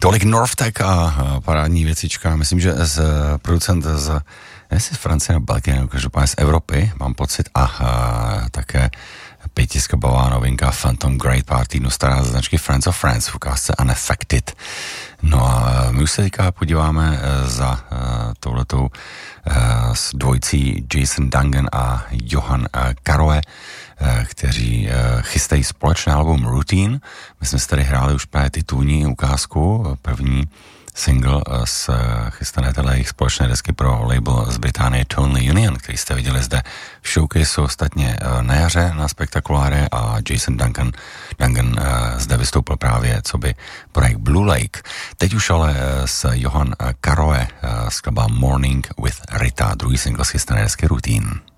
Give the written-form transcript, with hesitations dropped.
Tolik Northtec a parádní věcička. Myslím, že producent z Francie nebo Belgie, nebo každopádně z Evropy, mám pocit, a také pětiskabová novinka Phantom Great Party, no stará značky Friends of Friends v ukázce Unaffected. No a my už se teďka podíváme za touhletou s dvojcí Jason Duncan a Johan Karoe, kteří chystají společné album Routine. My jsme si tady hráli už právě titulní ukázku, první single z chystané jejich společné desky pro label z Británie Tonally Union, který jste viděli zde v showcaseu ostatně na jaře na Spektakuláre, a Jason Duncan zde vystoupil právě coby projekt Blue Lake. Teď už ale s Johan Karoe skladba Morning with Rita, druhý single z chystané desky Routine.